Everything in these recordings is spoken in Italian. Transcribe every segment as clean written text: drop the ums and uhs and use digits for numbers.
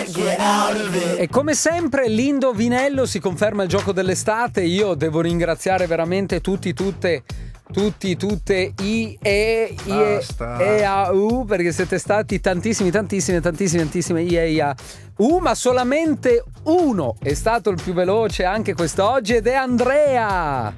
E come sempre l'Indovinello si conferma il gioco dell'estate. Io devo ringraziare veramente tutti, tutte perché siete stati tantissime ma solamente uno è stato il più veloce anche quest'oggi ed è Andrea.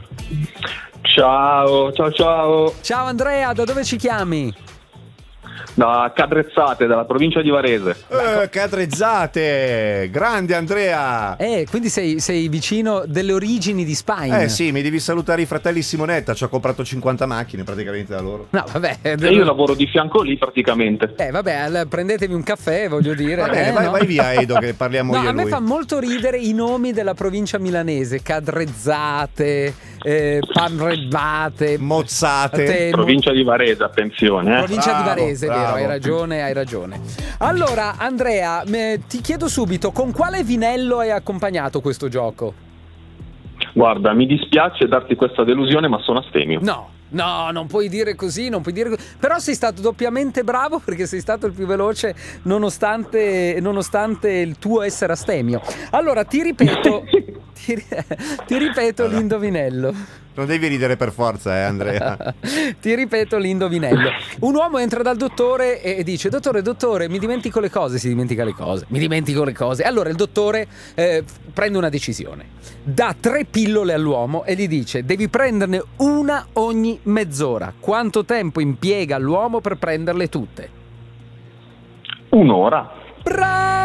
Ciao Andrea, da dove ci chiami? Da Cadrezzate, dalla provincia di Varese. Cadrezzate, grande Andrea. Quindi sei vicino delle origini di Spine. Sì, mi devi salutare i fratelli Simonetta, ci ho comprato 50 macchine praticamente da loro. No, vabbè. E io lavoro di fianco lì praticamente. Prendetevi un caffè, voglio dire. Va bene, vai via Edo che parliamo io e lui. A me fa molto ridere i nomi della provincia milanese, Cadrezzate, Panrevate, Mozzate. Provincia di Varese, attenzione. Provincia di Varese, bravo. vero, hai ragione. Allora, Andrea, ti chiedo subito, con quale vinello hai accompagnato questo gioco? Guarda, mi dispiace darti questa delusione, ma sono astemio. No, non puoi dire così, Però sei stato doppiamente bravo perché sei stato il più veloce nonostante il tuo essere astemio. Allora, ti ripeto l'indovinello. Non devi ridere per forza, Andrea. Ti ripeto l'indovinello. Un uomo entra dal dottore e dice: dottore, mi dimentico le cose. Si dimentica le cose. Mi dimentico le cose. Allora il dottore prende una decisione. Dà 3 pillole all'uomo e gli dice: devi prenderne una ogni mezz'ora. Quanto tempo impiega l'uomo per prenderle tutte? 1 ora. Bravo!